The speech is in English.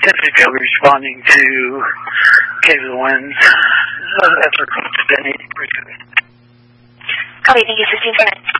Pacific, I'll be responding to Cave of the Winds. That's requested Benny. Copy, thank you, 16 minutes.